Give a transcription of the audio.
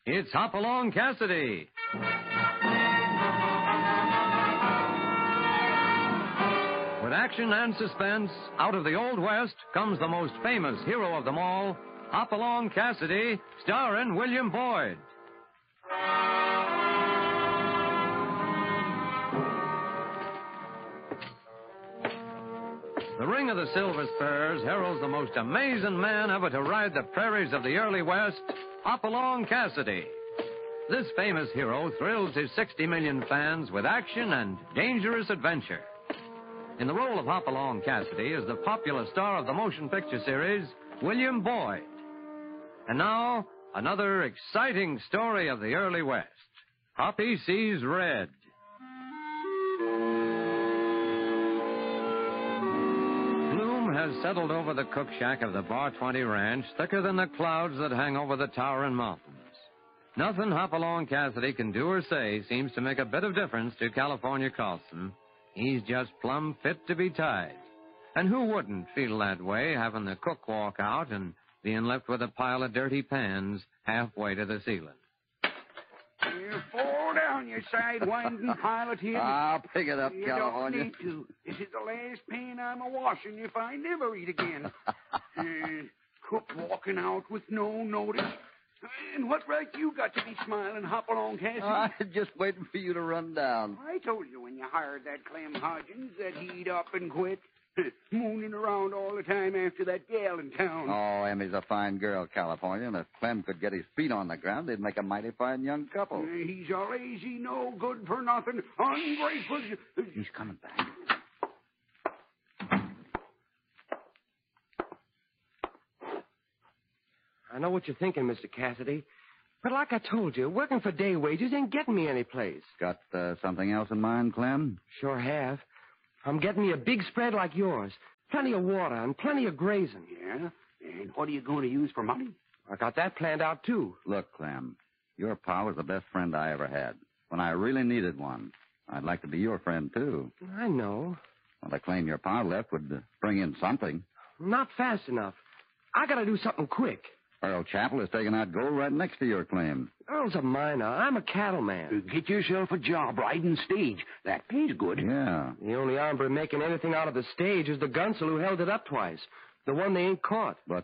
It's Hopalong Cassidy. With action and suspense, out of the Old West comes the most famous hero of them all, Hopalong Cassidy, starring William Boyd. The Ring of the Silver Spurs heralds the most amazing man ever to ride the prairies of the early West, Hopalong Cassidy. This famous hero thrills his 60 million fans with action and dangerous adventure. In the role of Hopalong Cassidy is the popular star of the motion picture series, William Boyd. And now, another exciting story of the early West. Hoppy Sees Red. Has settled over the cook shack of the Bar 20 Ranch thicker than the clouds that hang over the towering mountains. Nothing Hopalong Cassidy can do or say seems to make a bit of difference to California Carlson. He's just plumb fit to be tied. And who wouldn't feel that way, having the cook walk out and being left with a pile of dirty pans halfway to the ceiling? You fall down, you side-winding pile of tin. I'll pick it up, You California. don't need to. This is the last pan I'm a-washing if I never eat again. Cook walking out with no notice. And what right you got to be smiling, Hopalong Cassidy? I'm just waiting for you to run down. I told you when you hired that Clem Hodgins that he'd up and quit. Mooning around all the time after that gal in town. Oh, Emmy's a fine girl, California, and if Clem could get his feet on the ground, they'd make a mighty fine young couple. He's a lazy, no good for nothing, ungrateful. He's coming back. I know what you're thinking, Mr. Cassidy. But like I told you, working for day wages ain't getting me any place. Got something else in mind, Clem? Sure have. I'm getting me a big spread like yours. Plenty of water and plenty of grazing. Yeah? And what are you going to use for money? I got that planned out, too. Look, Clem, your pa was the best friend I ever had. When I really needed one, I'd like to be your friend, too. I know. Well, the claim your pa left would bring in something. Not fast enough. I got to do something quick. Earl Chapel is taking out gold right next to your claim. Earl's a miner. I'm a cattleman. Get yourself a job riding stage. That pays good. Yeah. The only hombre making anything out of the stage is the gunsel who held it up twice. The one they ain't caught. But